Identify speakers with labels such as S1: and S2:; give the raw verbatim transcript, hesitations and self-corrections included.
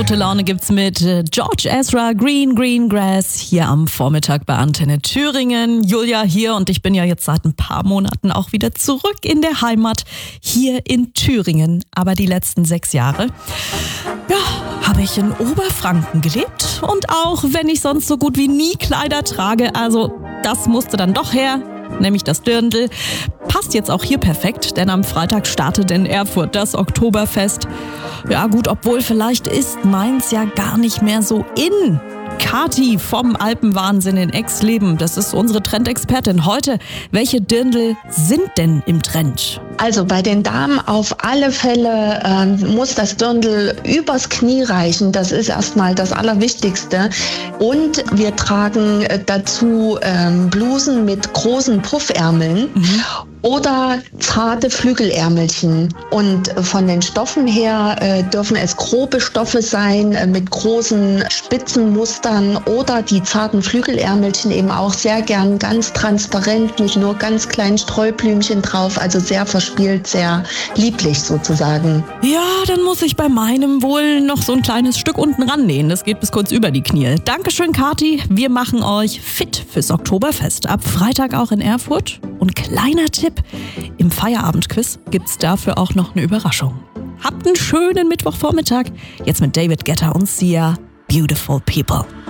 S1: gute Laune gibt's mit George Ezra, Green Green Grass, hier am Vormittag bei Antenne Thüringen. Julia hier und ich bin ja jetzt seit ein paar Monaten auch wieder zurück in der Heimat, hier in Thüringen. Aber die letzten sechs Jahre, ja, habe ich in Oberfranken gelebt. Und auch wenn ich sonst so gut wie nie Kleider trage, also das musste dann doch her, nämlich das Dirndl. Passt jetzt auch hier perfekt, denn am Freitag startet in Erfurt das Oktoberfest. Ja gut, obwohl vielleicht ist meins ja gar nicht mehr so in. Kathi vom Alpenwahnsinn in Aix-Leben, das ist unsere Trendexpertin. Heute, welche Dirndl sind denn im Trend?
S2: Also bei den Damen auf alle Fälle äh, muss das Dirndl übers Knie reichen. Das ist erstmal das Allerwichtigste. Und wir tragen äh, dazu ähm, Blusen mit großen Puffärmeln. Mhm. Oder zarte Flügelärmelchen. Und von den Stoffen her äh, dürfen es grobe Stoffe sein äh, mit großen Spitzenmustern oder die zarten Flügelärmelchen eben auch sehr gern ganz transparent mit nur ganz kleinen Streublümchen drauf, also sehr verspielt, sehr lieblich sozusagen.
S1: Ja, dann muss ich bei meinem wohl noch so ein kleines Stück unten rannähen. Das geht bis kurz über die Knie. Dankeschön, Kathi. Wir machen euch fit fürs Oktoberfest. Ab Freitag auch in Erfurt. Und kleiner Tipp, im Feierabendquiz gibt's dafür auch noch eine Überraschung. Habt einen schönen Mittwochvormittag. Jetzt mit David Guetta und Sia, Beautiful People.